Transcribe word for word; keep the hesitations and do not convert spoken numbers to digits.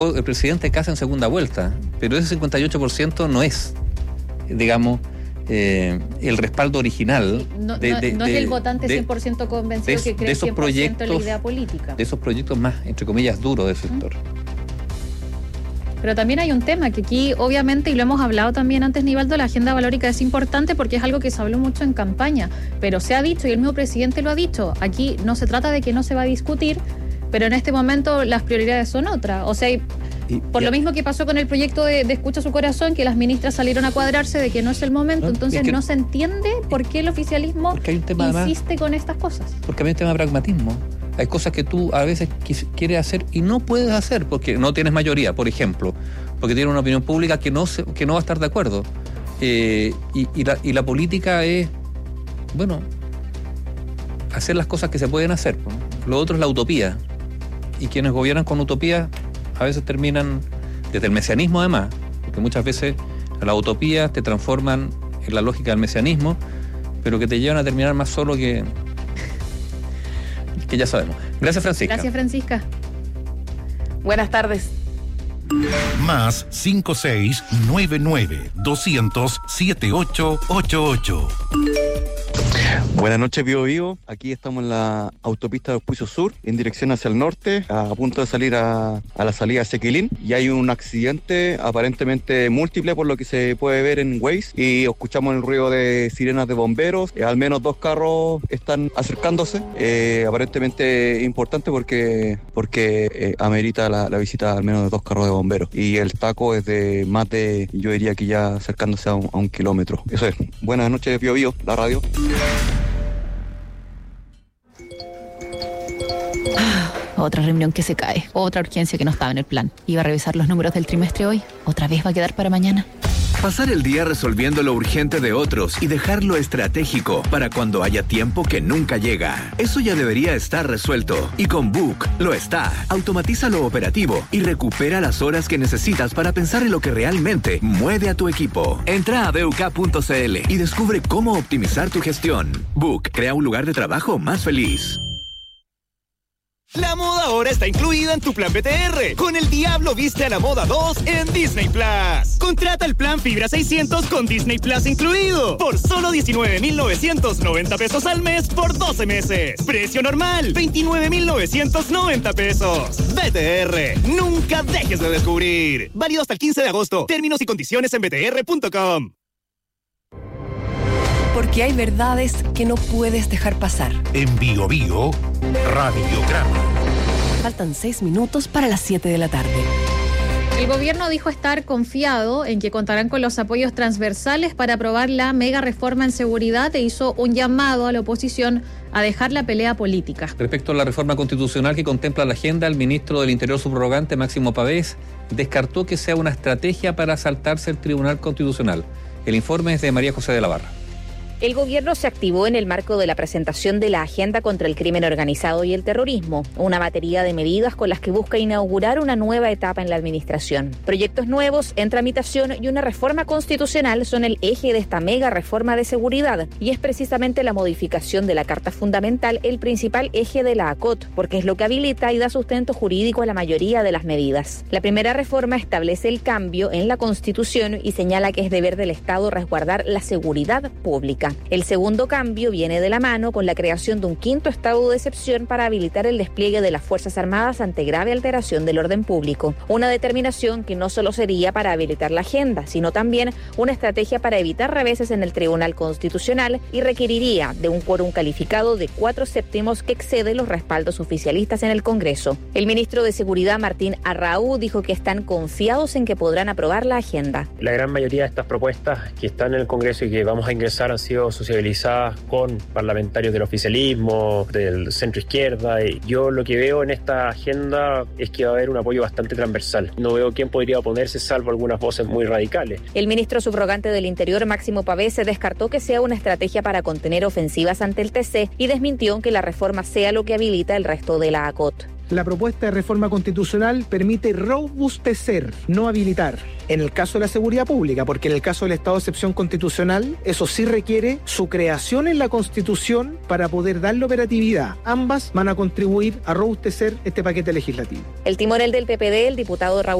el presidente Kast en segunda vuelta, pero ese cincuenta y ocho por ciento no es, digamos, eh, el respaldo original. No, de, no, de, no de, es el votante de, cien por ciento convencido de, que cree de esos cien por ciento proyectos, en la idea política. De esos proyectos más, entre comillas, duros del sector. Pero también hay un tema que aquí, obviamente, y lo hemos hablado también antes, Nivaldo, la agenda valórica es importante porque es algo que se habló mucho en campaña, pero se ha dicho, y el mismo presidente lo ha dicho, aquí no se trata de que no se va a discutir, pero en este momento las prioridades son otras. O sea, y, por y, lo mismo que pasó con el proyecto de, de Escucha su Corazón, que las ministras salieron a cuadrarse de que no es el momento, no, entonces que, no se entiende por qué el oficialismo insiste además, con estas cosas. Porque hay un tema de pragmatismo. Hay cosas que tú a veces quieres hacer y no puedes hacer porque no tienes mayoría, por ejemplo, porque tienes una opinión pública que no se, que no va a estar de acuerdo. Eh, y, y, la, y la política es, bueno, hacer las cosas que se pueden hacer, ¿no? Lo otro es la utopía. Y quienes gobiernan con utopía a veces terminan, desde el mesianismo además, porque muchas veces las utopías te transforman en la lógica del mesianismo, pero que te llevan a terminar más solo que... que ya sabemos. Gracias, Francisca. Gracias, Francisca. Buenas tardes. Más cinco seis nueve nueve doscientos siete ocho ocho ocho. Buenas noches, Bio Bio. Aquí estamos en la autopista del Puizo Sur, en dirección hacia el norte, a punto de salir a, a la salida de Sequilín. Y hay un accidente aparentemente múltiple, por lo que se puede ver en Waze. Y escuchamos el ruido de sirenas de bomberos. Eh, al menos dos carros están acercándose. Eh, aparentemente importante porque, porque eh, amerita la, la visita al menos de dos carros de bomberos. Y el taco es de más de, yo diría que ya acercándose a un, a un kilómetro. Eso es. Buenas noches, Bio Bio, la radio. Otra reunión que se cae, otra urgencia que no estaba en el plan. Iba a revisar los números del trimestre hoy, otra vez va a quedar para mañana. Pasar el día resolviendo lo urgente de otros y dejarlo estratégico para cuando haya tiempo que nunca llega. Eso ya debería estar resuelto. Y con Book lo está. Automatiza lo operativo y recupera las horas que necesitas para pensar en lo que realmente mueve a tu equipo. Entra a b u k punto c l y descubre cómo optimizar tu gestión. Book crea un lugar de trabajo más feliz. La moda ahora está incluida en tu plan B T R. Con El Diablo Viste a la Moda dos en Disney Plus. Contrata el plan Fibra seiscientos con Disney Plus incluido. Por solo diecinueve mil novecientos noventa pesos al mes por doce meses. Precio normal, veintinueve mil novecientos noventa pesos. B T R, nunca dejes de descubrir. Válido hasta el quince de agosto. Términos y condiciones en b t r punto com. Porque hay verdades que no puedes dejar pasar. En Bio Bio, Radiograma. Faltan seis minutos para las siete de la tarde. El gobierno dijo estar confiado en que contarán con los apoyos transversales para aprobar la mega reforma en seguridad e hizo un llamado a la oposición a dejar la pelea política. Respecto a la reforma constitucional que contempla la agenda, el ministro del Interior subrogante, Máximo Pavés, descartó que sea una estrategia para saltarse el Tribunal Constitucional. El informe es de María José de la Barra. El gobierno se activó en el marco de la presentación de la Agenda contra el Crimen Organizado y el Terrorismo, una batería de medidas con las que busca inaugurar una nueva etapa en la administración. Proyectos nuevos en tramitación y una reforma constitucional son el eje de esta mega reforma de seguridad, y es precisamente la modificación de la Carta Fundamental el principal eje de la A C O T, porque es lo que habilita y da sustento jurídico a la mayoría de las medidas. La primera reforma establece el cambio en la Constitución y señala que es deber del Estado resguardar la seguridad pública. El segundo cambio viene de la mano con la creación de un quinto estado de excepción para habilitar el despliegue de las Fuerzas Armadas ante grave alteración del orden público. Una determinación que no solo sería para habilitar la agenda, sino también una estrategia para evitar reveses en el Tribunal Constitucional y requeriría de un quórum calificado de cuatro séptimos que excede los respaldos oficialistas en el Congreso. El ministro de Seguridad, Martín Arraú, dijo que están confiados en que podrán aprobar la agenda. La gran mayoría de estas propuestas que están en el Congreso y que vamos a ingresar han sido sociabilizadas con parlamentarios del oficialismo, del centro izquierda. Y yo lo que veo en esta agenda es que va a haber un apoyo bastante transversal. No veo quién podría oponerse, salvo algunas voces muy radicales. El ministro subrogante del Interior, Máximo Pavés, se descartó que sea una estrategia para contener ofensivas ante el T C y desmintió que la reforma sea lo que habilita el resto de la A C O T. La propuesta de reforma constitucional permite robustecer, no habilitar, en el caso de la seguridad pública, porque en el caso del estado de excepción constitucional, eso sí requiere su creación en la Constitución para poder darle operatividad. Ambas van a contribuir a robustecer este paquete legislativo. El timonel del P P D, el diputado Raúl